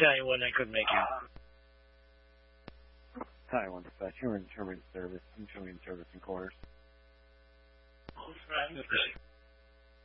Italian, I couldn't make out. Hi, one dispatch. You're in terminated service. I'm showing service in quarters. Right.